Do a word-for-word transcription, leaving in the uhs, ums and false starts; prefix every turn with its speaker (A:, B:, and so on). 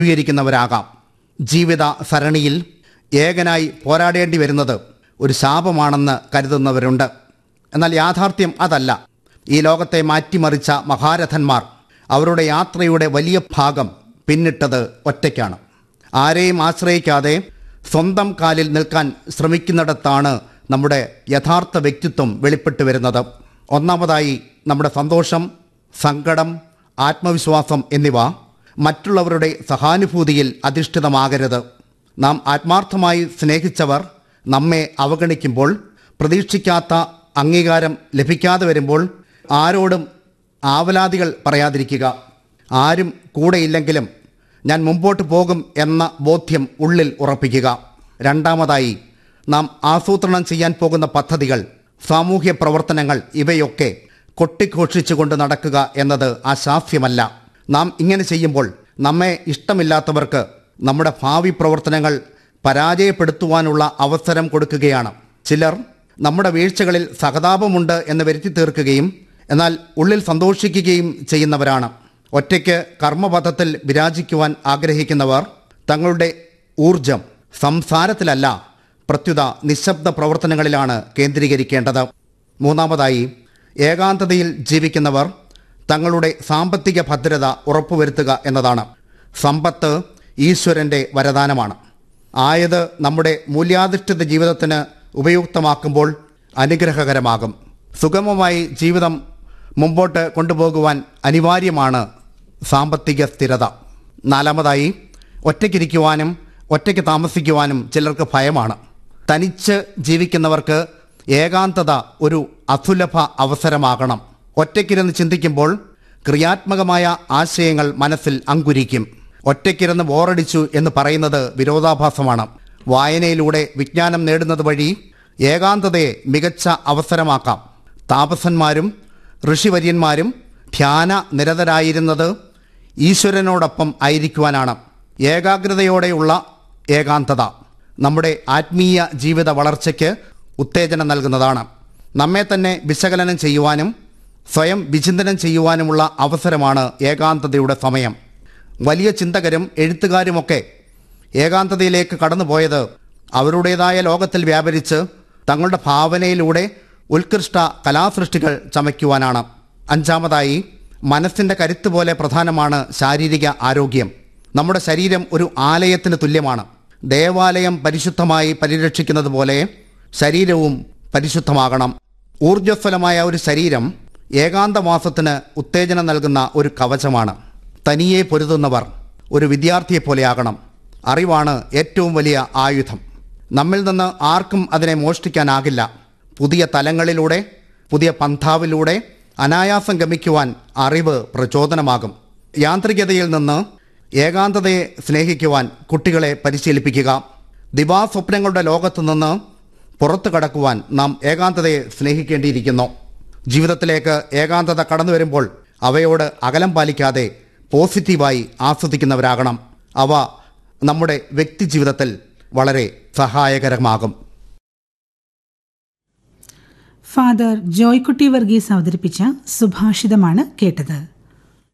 A: സ്വീകരിക്കുന്നവരാകാം. ജീവിത സരണിയിൽ ഏകനായി പോരാടേണ്ടി വരുന്നത് ഒരു ശാപമാണെന്ന് കരുതുന്നവരുണ്ട്. എന്നാൽ യാഥാർത്ഥ്യം അതല്ല. ഈ ലോകത്തെ മാറ്റിമറിച്ച മഹാരഥന്മാർ അവരുടെ യാത്രയുടെ വലിയ ഭാഗം പിന്നിട്ടത് ഒറ്റയ്ക്കാണ്. ആരെയും ആശ്രയിക്കാതെ സ്വന്തം കാലിൽ നിൽക്കാൻ ശ്രമിക്കുന്നിടത്താണ് നമ്മുടെ യഥാർത്ഥ വ്യക്തിത്വം വെളിപ്പെട്ടു വരുന്നത്. ഒന്നാമതായി, നമ്മുടെ സന്തോഷം, സങ്കടം, ആത്മവിശ്വാസം എന്നിവ മറ്റുള്ളവരുടെ സഹാനുഭൂതിയിൽ അധിഷ്ഠിതമാകരുത്. നാം ആത്മാർത്ഥമായി സ്നേഹിച്ചവർ നമ്മെ അവഗണിക്കുമ്പോൾ, പ്രതീക്ഷിക്കാത്ത അംഗീകാരം ലഭിക്കാതെ വരുമ്പോൾ ആരോടും ആവലാതികൾ പറയാതിരിക്കുക. ആരും കൂടെയില്ലെങ്കിലും ഞാൻ മുമ്പോട്ട് പോകും എന്ന ബോധ്യം ഉള്ളിൽ ഉറപ്പിക്കുക. രണ്ടാമതായി, നാം ആസൂത്രണം ചെയ്യാൻ പോകുന്ന പദ്ധതികൾ, സാമൂഹ്യ പ്രവർത്തനങ്ങൾ ഇവയൊക്കെ കൊട്ടിഘോഷിച്ചുകൊണ്ട് നടക്കുക എന്നത് അശാസ്യമല്ല. നാം ഇങ്ങനെ ചെയ്യുമ്പോൾ നമ്മെ ഇഷ്ടമില്ലാത്തവർക്ക് നമ്മുടെ ഭാവി പ്രവർത്തനങ്ങൾ പരാജയപ്പെടുത്തുവാനുള്ള അവസരം കൊടുക്കുകയാണ്. ചിലർ നമ്മുടെ വീഴ്ചകളിൽ സഹതാപമുണ്ട് എന്ന് വരുത്തി തീർക്കുകയും എന്നാൽ ഉള്ളിൽ സന്തോഷിക്കുകയും ചെയ്യുന്നവരാണ്. ഒറ്റയ്ക്ക് കർമ്മപഥത്തിൽ വിരാജിക്കുവാൻ ആഗ്രഹിക്കുന്നവർ തങ്ങളുടെ ഊർജം സംസാരത്തിലല്ല, പ്രത്യുത നിശബ്ദ പ്രവർത്തനങ്ങളിലാണ് കേന്ദ്രീകരിക്കേണ്ടത്. മൂന്നാമതായി, ഏകാന്തതയിൽ ജീവിക്കുന്നവർ തങ്ങളുടെ സാമ്പത്തിക ഭദ്രത ഉറപ്പുവരുത്തുക എന്നതാണ്. സമ്പത്ത് ഈശ്വരൻ്റെ വരദാനമാണ്. ആയത് നമ്മുടെ മൂല്യാധിഷ്ഠിത ജീവിതത്തിന് ഉപയുക്തമാക്കുമ്പോൾ അനുഗ്രഹകരമാകും. സുഗമമായി ജീവിതം മുമ്പോട്ട് കൊണ്ടുപോകുവാൻ അനിവാര്യമാണ് സാമ്പത്തിക സ്ഥിരത. നാലാമതായി, ഒറ്റയ്ക്കിരിക്കുവാനും ഒറ്റയ്ക്ക് താമസിക്കുവാനും ചിലർക്ക് ഭയമാണ്. തനിച്ച് ജീവിക്കുന്നവർക്ക് ഏകാന്തത ഒരു അസുലഭ അവസരമാകണം. ഒറ്റയ്ക്കിരുന്ന് ചിന്തിക്കുമ്പോൾ ക്രിയാത്മകമായ ആശയങ്ങൾ മനസ്സിൽ അങ്കുരിക്കും. ഒറ്റയ്ക്കിരുന്ന് ബോറടിച്ചു എന്ന് പറയുന്നത് വിരോധാഭാസമാണ്. വായനയിലൂടെ വിജ്ഞാനം നേടുന്നത് വഴി ഏകാന്തതയെ മികച്ച അവസരമാക്കാം. താപസന്മാരും ഋഷിവര്യന്മാരും ധ്യാന നിരതരായിരുന്നത് ഈശ്വരനോടൊപ്പം ആയിരിക്കുവാനാണ്. ഏകാഗ്രതയോടെയുള്ള ഏകാന്തത നമ്മുടെ ആത്മീയ ജീവിത വളർച്ചയ്ക്ക് ഉത്തേജനം നൽകുന്നതാണ്. നമ്മെ തന്നെ വിശകലനം ചെയ്യുവാനും സ്വയം വിചിന്തനം ചെയ്യുവാനുമുള്ള അവസരമാണ് ഏകാന്തതയുടെ സമയം. വലിയ ചിന്തകരും എഴുത്തുകാരുമൊക്കെ ഏകാന്തതയിലേക്ക് കടന്നുപോയത് അവരുടേതായ ലോകത്തിൽ വ്യാപരിച്ച് തങ്ങളുടെ ഭാവനയിലൂടെ ഉത്കൃഷ്ട കലാസൃഷ്ടികൾ ചമയ്ക്കുവാനാണ്. അഞ്ചാമതായി, മനസ്സിൻ്റെ കരുത്ത് പോലെ പ്രധാനമാണ് ശാരീരിക ആരോഗ്യം. നമ്മുടെ ശരീരം ഒരു ആലയത്തിന് തുല്യമാണ്. ദേവാലയം പരിശുദ്ധമായി പരിരക്ഷിക്കുന്നത് പോലെ ശരീരവും പരിശുദ്ധമാകണം. ഊർജ്ജസ്വലമായ ഒരു ശരീരം ഏകാന്തവാസത്തിന് ഉത്തേജനം നൽകുന്ന ഒരു കവചമാണ്. തനിയെ പൊരുതുന്നവർ ഒരു വിദ്യാർത്ഥിയെപ്പോലെയാകണം. അറിവാണ് ഏറ്റവും വലിയ ആയുധം. നമ്മിൽ നിന്ന് ആർക്കും അതിനെ മോഷ്ടിക്കാനാകില്ല. പുതിയ തലങ്ങളിലൂടെ, പുതിയ പന്ഥാവിലൂടെ അനായാസം ഗമിക്കുവാൻ അറിവ് പ്രചോദനമാകും. യാന്ത്രികതയിൽ നിന്ന് ഏകാന്തതയെ സ്നേഹിക്കുവാൻ കുട്ടികളെ പരിശീലിപ്പിക്കുക. ദിവാസ്വപ്നങ്ങളുടെ ലോകത്തു നിന്ന് പുറത്തു കടക്കുവാൻ നാം ഏകാന്തതയെ സ്നേഹിക്കേണ്ടിയിരിക്കുന്നു. ജീവിതത്തിലേക്ക് ഏകാന്തത കടന്നു വരുമ്പോൾ അവയോട് അകലം പാലിക്കാതെ പോസിറ്റീവായി ആസ്വദിക്കുന്നവരാകണം. അവ നമ്മുടെ വ്യക്തി ജീവിതത്തിൽ വളരെ സഹായകരമാകും.
B: ഫാദർ ജോയ്ക്കുട്ടി വർഗീസ് അവതരിപ്പിച്ച സുഭാഷിതമാണ് കേട്ടത്.